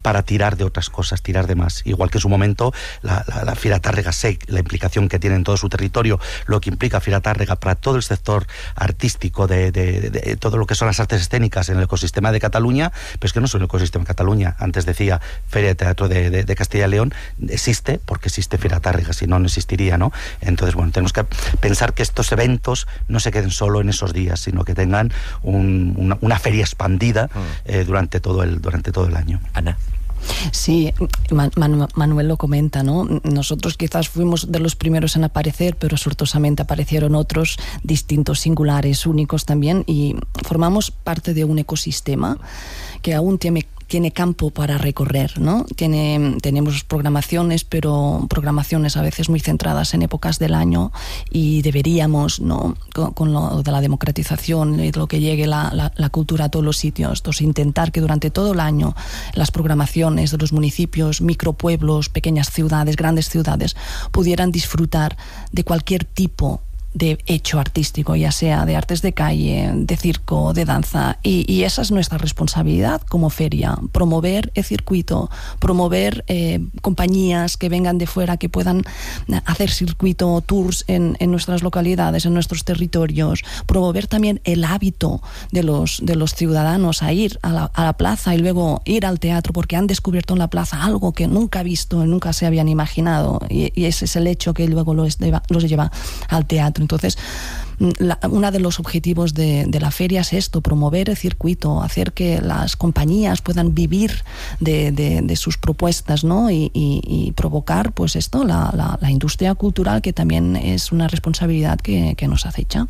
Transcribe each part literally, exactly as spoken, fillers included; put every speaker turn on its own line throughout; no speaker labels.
para tirar de otras cosas, tirar de más. Igual que en su momento la, la, la Fira Tárrega S E C, la implicación que tiene en todo su territorio, lo que implica Fira Tárrega para todo el sector artístico de, de, de, de todo lo que son las artes escénicas en el ecosistema de Cataluña, pero es que no es el ecosistema de Cataluña. Antes decía Feria de Teatro de, de, de Castilla y León, existe porque existe Fira Tárrega, si no, no existiría, ¿no? Entonces, bueno, tenemos que pensar que estos eventos no se queden solo en esos días, sino que tengan un, una, una feria expandida eh, durante todo el durante todo el año.
Ana.
Sí, Man- Man- Manuel lo comenta, ¿no? Nosotros quizás fuimos de los primeros en aparecer, pero sortosamente aparecieron otros distintos, singulares, únicos también, y formamos parte de un ecosistema que aún tiene tiene campo para recorrer, ¿no? Tiene, tenemos programaciones, pero programaciones a veces muy centradas en épocas del año, y deberíamos, ¿no? Con, con lo de la democratización y lo que llegue la, la, la cultura a todos los sitios, entonces intentar que durante todo el año las programaciones de los municipios, micropueblos, pequeñas ciudades, grandes ciudades, pudieran disfrutar de cualquier tipo de hecho artístico, ya sea de artes de calle, de circo, de danza, y, y esa es nuestra responsabilidad como feria, promover el circuito, promover eh, compañías que vengan de fuera, que puedan hacer circuito, tours en, en nuestras localidades, en nuestros territorios, promover también el hábito de los, de los ciudadanos a ir a la, a la plaza y luego ir al teatro, porque han descubierto en la plaza algo que nunca visto, nunca se habían imaginado, y, y ese es el hecho que luego los lleva, los lleva al teatro. Entonces, la, uno de los objetivos de, de la feria es esto, promover el circuito, hacer que las compañías puedan vivir de, de, de sus propuestas, ¿no? Y, y, y provocar, pues esto, la, la, la industria cultural, que también es una responsabilidad que, que nos acecha.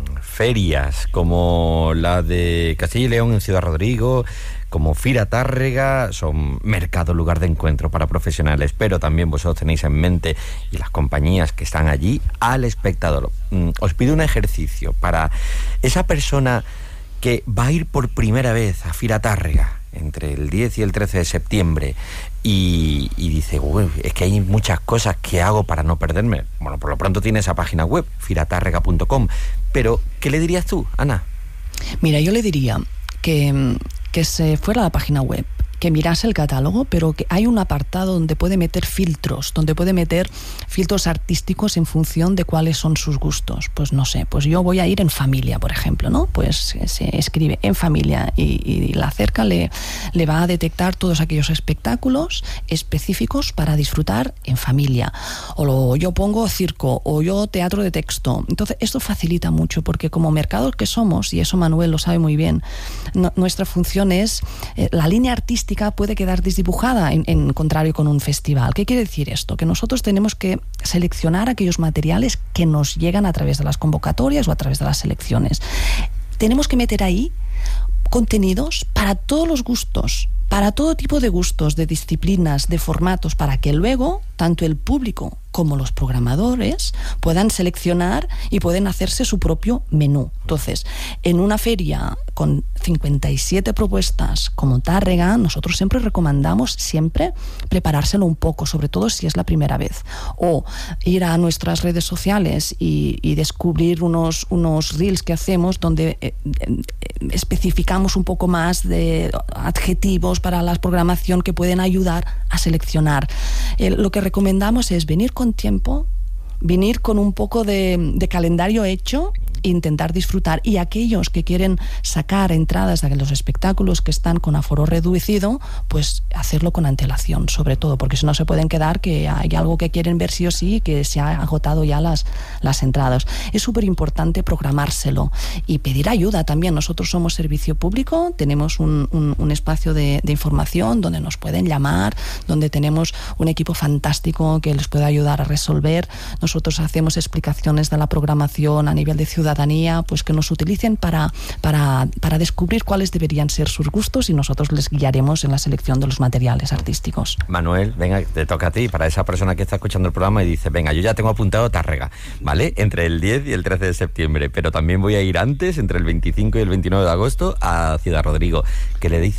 Ferias como la de Castilla y León en Ciudad Rodrigo, como Fira Tárrega, son mercado, lugar de encuentro para profesionales, pero también vosotros tenéis en mente, y las compañías que están allí, al espectador. Os pido un ejercicio para esa persona que va a ir por primera vez a Fira Tárrega entre el diez y el trece de septiembre y, y dice, uy, es que hay muchas cosas que hago para no perderme. Bueno, por lo pronto tiene esa página web, firatárrega punto com, pero ¿qué le dirías tú, Ana?
Mira, yo le diría que, que se fuera a la página web, que mirase el catálogo, pero que hay un apartado donde puede meter filtros, donde puede meter filtros artísticos en función de cuáles son sus gustos. Pues no sé, pues yo voy a ir en familia, por ejemplo, ¿no? Pues se escribe en familia y, y la cerca le, le va a detectar todos aquellos espectáculos específicos para disfrutar en familia. O lo, yo pongo circo, o yo teatro de texto. Entonces, esto facilita mucho, porque como mercado que somos, y eso Manuel lo sabe muy bien, no, nuestra función es, eh, la línea artística puede quedar desdibujada en, en contrario con un festival. ¿Qué quiere decir esto? Que nosotros tenemos que seleccionar aquellos materiales que nos llegan a través de las convocatorias o a través de las selecciones. Tenemos que meter ahí contenidos para todos los gustos, para todo tipo de gustos, de disciplinas, de formatos, para que luego tanto el público como los programadores puedan seleccionar y pueden hacerse su propio menú. Entonces, en una feria con cincuenta y siete propuestas como Tárrega, nosotros siempre recomendamos siempre preparárselo un poco, sobre todo si es la primera vez, o ir a nuestras redes sociales y, y descubrir unos, unos reels que hacemos donde eh, eh, especificamos un poco más de adjetivos para la programación que pueden ayudar a seleccionar. Eh, lo que recomendamos es venir con tiempo, venir con un poco de, de calendario hecho, intentar disfrutar, y aquellos que quieren sacar entradas de los espectáculos que están con aforo reducido, pues hacerlo con antelación, sobre todo, porque si no se pueden quedar que hay algo que quieren ver sí o sí, que se ha agotado ya las, las entradas. Es súper importante programárselo y pedir ayuda también. Nosotros somos servicio público, tenemos un, un, un espacio de, de información donde nos pueden llamar, donde tenemos un equipo fantástico que les puede ayudar a resolver. Nosotros hacemos explicaciones de la programación a nivel de ciudadanía, pues que nos utilicen para, para, para descubrir cuáles deberían ser sus gustos, y nosotros les guiaremos en la selección de los materiales artísticos.
Manuel, venga, te toca a ti, para esa persona que está escuchando el programa y dice, venga, yo ya tengo apuntado Tárrega, ¿vale? Entre el diez y el trece de septiembre, pero también voy a ir antes, entre el veinticinco y el veintinueve de agosto, a Ciudad Rodrigo. ¿Qué le dices?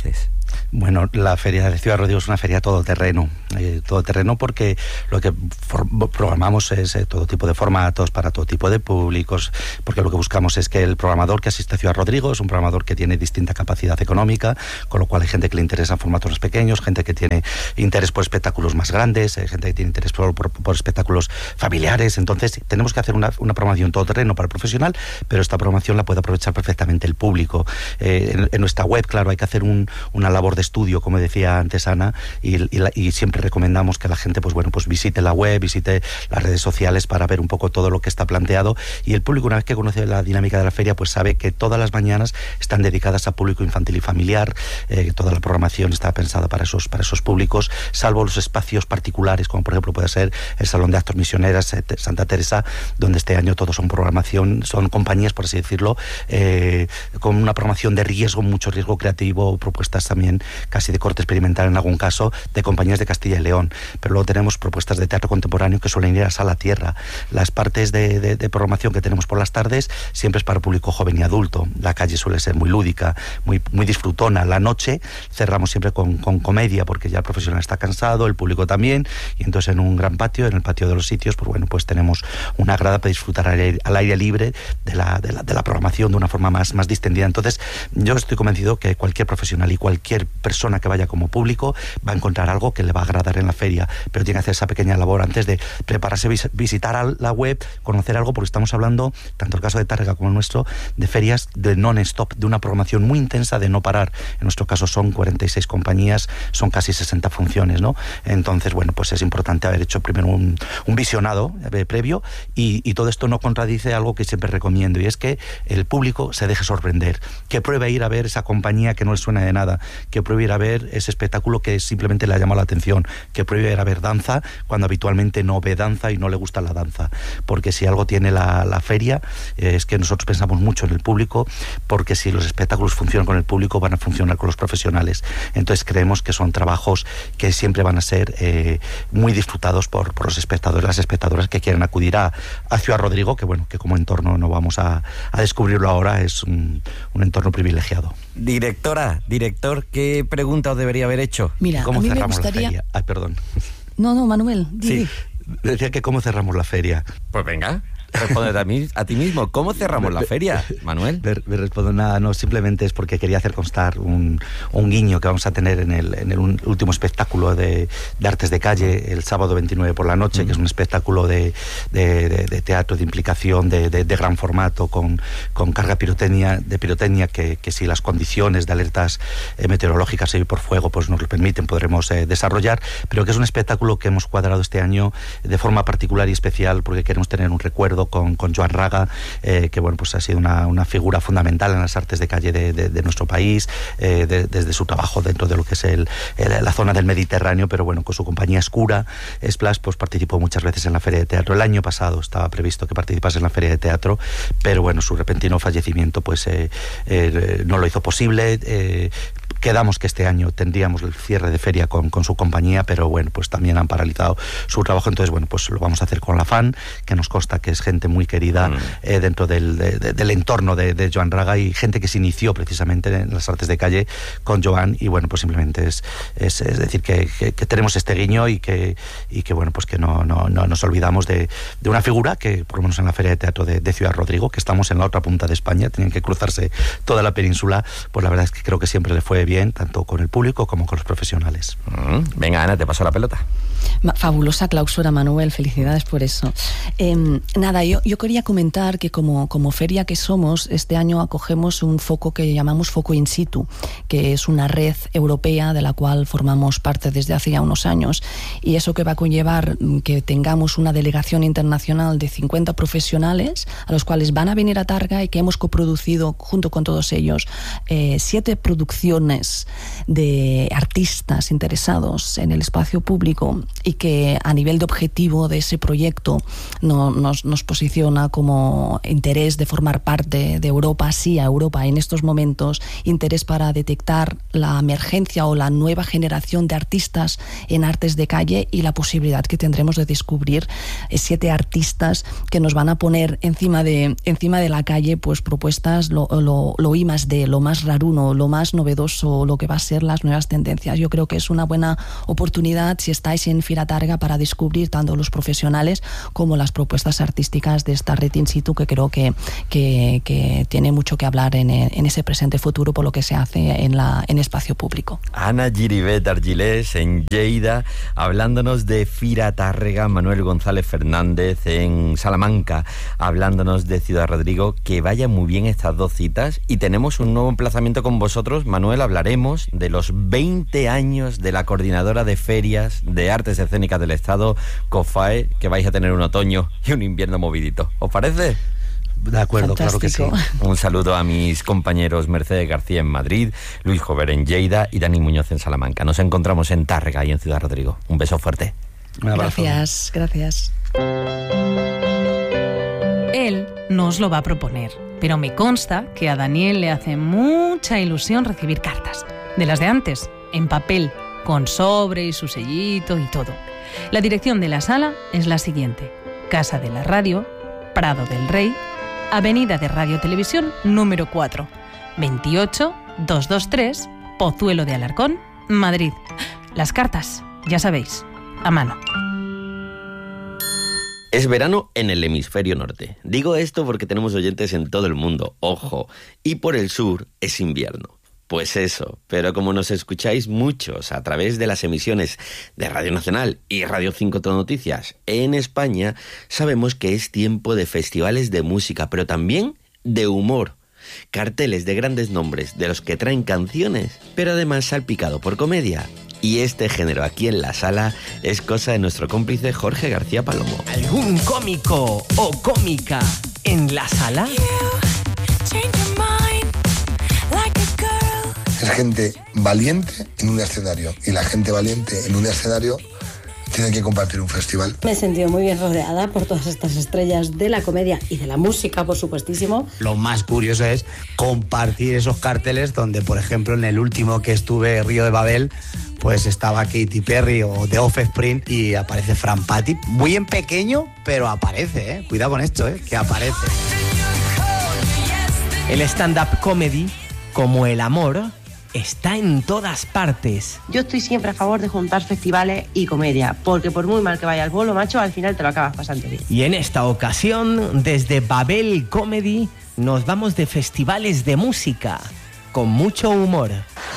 Bueno, la feria de Ciudad Rodrigo es una feria todoterreno, eh, todoterreno porque lo que programamos es eh, todo tipo de formatos para todo tipo de públicos, porque lo que buscamos es que el programador que asiste a Ciudad Rodrigo es un programador que tiene distinta capacidad económica, con lo cual hay gente que le interesa formatos más pequeños, gente que tiene interés por espectáculos más grandes, eh, gente que tiene interés por, por, por espectáculos familiares. Entonces tenemos que hacer una, una programación todoterreno para el profesional, pero esta programación la puede aprovechar perfectamente el público. Eh, en, en nuestra web, claro, hay que hacer un, una labor de estudio, como decía antes Ana, y, y, la, y siempre recomendamos que la gente pues bueno pues visite la web, visite las redes sociales para ver un poco todo lo que está planteado, y el público, una vez que conoce la dinámica de la feria, pues sabe que todas las mañanas están dedicadas a público infantil y familiar, eh, toda la programación está pensada para esos, para esos públicos, salvo los espacios particulares, como por ejemplo puede ser el Salón de Actos Misioneras eh, Santa Teresa, donde este año todos son programación, son compañías, por así decirlo, eh, con una programación de riesgo, mucho riesgo creativo, propuestas también casi de corte experimental en algún caso, de compañías de Castilla y León. Pero luego tenemos propuestas de teatro contemporáneo que suelen ir a Sala Tierra. Las partes de, de, de programación que tenemos por las tardes siempre es para el público joven y adulto. La calle suele ser muy lúdica, muy, muy disfrutona. La noche cerramos siempre con, con comedia, porque ya el profesional está cansado, el público también, y entonces en un gran patio, en el patio de los sitios, pues bueno, pues tenemos una grada para disfrutar al aire, al aire libre de la, de, la, de la programación de una forma más, más distendida. Entonces yo estoy convencido que cualquier profesional y cualquier persona que vaya como público va a encontrar algo que le va a agradar en la feria, pero tiene que hacer esa pequeña labor antes de prepararse, vis visitar la web, conocer algo, porque estamos hablando, tanto el caso de Tárrega como el nuestro, de ferias de non-stop, de una programación muy intensa de no parar. En nuestro caso son cuarenta y seis compañías, son casi sesenta funciones, ¿no? Entonces, bueno, pues es importante haber hecho primero un, un visionado eh, previo, y, y todo esto no contradice algo que siempre recomiendo, y es que el público se deje sorprender, que pruebe a ir a ver esa compañía que no le suena de nada, que pruebe ir a ver ese espectáculo que simplemente le ha llamado la atención, que pruebe ir a ver danza cuando habitualmente no ve danza y no le gusta la danza, porque si algo tiene la, la feria eh, es que nosotros pensamos mucho en el público, porque si los espectáculos funcionan con el público van a funcionar con los profesionales. Entonces creemos que son trabajos que siempre van a ser eh, muy disfrutados por, por los espectadores, las espectadoras que quieren acudir a, a Ciudad Rodrigo, que bueno, que como entorno no vamos a, a descubrirlo ahora, es un, un entorno privilegiado.
Directora, director, ¿qué pregunta os debería haber hecho?
Mira,
¿Cómo
a mí me
cerramos
gustaría...
la feria? Ay, perdón.
No, no, Manuel, di.
Sí, decía que cómo cerramos la feria.
Pues venga, responde a, mí, a ti mismo. ¿Cómo cerramos la feria, Manuel?
Me, me respondo nada, no, simplemente es porque quería hacer constar un, un guiño que vamos a tener en el, en el último espectáculo de, de Artes de Calle, el sábado veintinueve por la noche, mm. que es un espectáculo de, de, de, de teatro, de implicación, de, de, de gran formato, con, con carga pirotecnia, de pirotecnia, que, que si las condiciones de alertas eh, meteorológicas y por fuego pues nos lo permiten, podremos eh, desarrollar, pero que es un espectáculo que hemos cuadrado este año de forma particular y especial, porque queremos tener un recuerdo Con, con Joan Raga, eh, que bueno, pues ha sido una, una figura fundamental en las artes de calle de, de, de nuestro país, eh, de, desde su trabajo dentro de lo que es el, el, la zona del Mediterráneo, pero bueno, con su compañía Escura, Splash, pues participó muchas veces en la Feria de Teatro. El año pasado estaba previsto que participase en la Feria de Teatro, pero bueno, su repentino fallecimiento pues eh, eh, no lo hizo posible. Eh, Quedamos que este año tendríamos el cierre de feria con, con su compañía, pero bueno, pues también han paralizado su trabajo. Entonces, bueno, pues lo vamos a hacer con la FAN, que nos consta que es gente muy querida mm. eh, dentro del, de, de, del entorno de, de Joan Raga, y gente que se inició precisamente en las artes de calle con Joan. Y bueno, pues simplemente es, es, es decir que, que, que tenemos este guiño, y que, y que bueno, pues que no, no, no nos olvidamos de, de una figura que, por lo menos en la Feria de Teatro de, de Ciudad Rodrigo, que estamos en la otra punta de España, tienen que cruzarse toda la península, pues la verdad es que creo que siempre le fue bien, tanto con el público como con los profesionales.
Mm. Venga, Ana, te paso la pelota.
Fabulosa clausura, Manuel, felicidades por eso. Eh, nada, yo, yo quería comentar que como, como feria que somos, este año acogemos un foco que llamamos Foco In Situ, que es una red europea de la cual formamos parte desde hace ya unos años, y eso que va a conllevar que tengamos una delegación internacional de cincuenta profesionales, a los cuales van a venir a Tárrega, y que hemos coproducido junto con todos ellos eh, siete producciones de artistas interesados en el espacio público, y que a nivel de objetivo de ese proyecto no, nos, nos posiciona como interés de formar parte de Europa, sí a Europa en estos momentos, interés para detectar la emergencia o la nueva generación de artistas en artes de calle y la posibilidad que tendremos de descubrir siete artistas que nos van a poner encima de, encima de la calle pues propuestas, lo, lo, lo I más D, lo más raruno, lo más novedoso, lo que va a ser las nuevas tendencias. Yo creo que es una buena oportunidad si estáis en Fira Tàrrega para descubrir tanto los profesionales como las propuestas artísticas de esta red in situ, que creo que, que, que tiene mucho que hablar en, en ese presente futuro por lo que se hace en, la, en espacio público.
Ana Giribet Argilés en Lleida, hablándonos de Fira Tàrrega, Manuel González Fernández en Salamanca, hablándonos de Ciudad Rodrigo. Que vayan muy bien estas dos citas y tenemos un nuevo emplazamiento con vosotros. Manuel, hablaremos de los veinte años de la Coordinadora de Ferias de Artes Escénicas del Estado, COFAE, que vais a tener un otoño y un invierno movidito. ¿Os parece?
De acuerdo,
Fantástico.
Claro que sí.
Un saludo a mis compañeros Mercedes García en Madrid, Luis Jover en Lleida y Dani Muñoz en Salamanca. Nos encontramos en Tàrrega y en Ciudad Rodrigo. Un beso fuerte.
Un abrazo.
Gracias, gracias.
Él no os lo va a proponer, pero me consta que a Daniel le hace mucha ilusión recibir cartas, de las de antes, en papel, con sobre y su sellito y todo. La dirección de la sala es la siguiente: Casa de la Radio, Prado del Rey, Avenida de Radio Televisión número cuatro, veintiocho mil doscientos veintitrés, Pozuelo de Alarcón, Madrid. Las cartas, ya sabéis, a mano.
Es verano en el hemisferio norte. Digo esto porque tenemos oyentes en todo el mundo, ojo, y por el sur es invierno. Pues eso, pero como nos escucháis muchos a través de las emisiones de Radio Nacional y Radio cinco Todo Noticias en España, sabemos que es tiempo de festivales de música, pero también de humor. Carteles de grandes nombres de los que traen canciones, pero además salpicado por comedia. Y este género aquí en la sala es cosa de nuestro cómplice Jorge García Palomo.
¿Algún cómico o cómica en la sala?
Es gente valiente en un escenario, y la gente valiente en un escenario tiene que compartir un festival.
Me he sentido muy bien rodeada por todas estas estrellas de la comedia y de la música, por supuestísimo.
Lo más curioso es compartir esos carteles donde, por ejemplo, en el último que estuve, Río de Babel, pues estaba Katy Perry o The Offspring y aparece Fran Patti. Muy en pequeño, pero aparece, ¿eh? Cuidado con esto, ¿eh? Que aparece.
El stand-up comedy, como el amor, está en todas partes.
Yo estoy siempre a favor de juntar festivales y comedia, porque por muy mal que vaya el bolo, macho, al final te lo acabas pasando bien.
Y en esta ocasión, desde Babel Comedy, nos vamos de festivales de música, con mucho humor.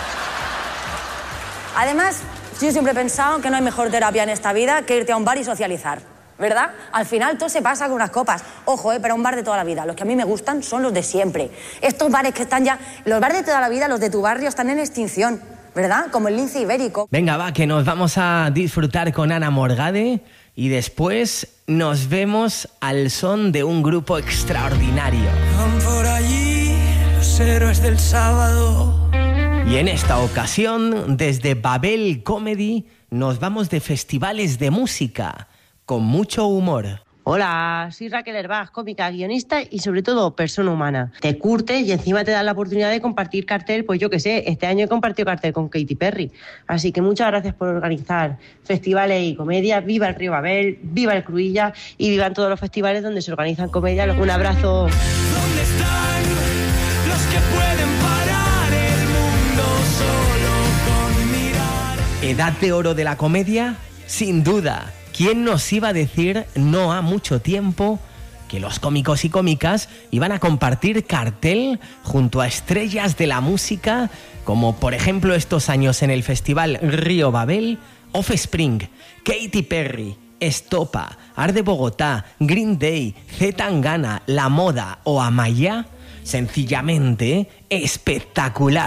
Además, yo siempre he pensado que no hay mejor terapia en esta vida que irte a un bar y socializar, ¿verdad? Al final todo se pasa con unas copas. Ojo, eh, pero un bar de toda la vida. Los que a mí me gustan son los de siempre. Estos bares que están ya... Los bares de toda la vida, los de tu barrio, están en extinción, ¿verdad? Como el lince ibérico.
Venga, va, que nos vamos a disfrutar con Ana Morgade y después nos vemos al son de un grupo extraordinario.
Van por allí los héroes del sábado.
Y en esta ocasión, desde Babel Comedy, nos vamos de festivales de música, con mucho humor.
Hola, soy Raquel Herbaz, cómica, guionista y sobre todo persona humana. Te curtes y encima te das la oportunidad de compartir cartel, pues yo qué sé, este año he compartido cartel con Katy Perry. Así que muchas gracias por organizar festivales y comedia. Viva el Río Babel, viva el Cruïlla y vivan todos los festivales donde se organizan comedia. Un abrazo.
¿Dónde están los que pueden parar el mundo solo con mirar?
¿Edad de oro de la comedia? Sin duda. ¿Quién nos iba a decir no ha mucho tiempo que los cómicos y cómicas iban a compartir cartel junto a estrellas de la música, como por ejemplo estos años en el Festival Río Babel, Offspring, Katy Perry, Estopa, Art de Bogotá, Green Day, Z Tangana, La Moda o Amaya? Sencillamente espectacular.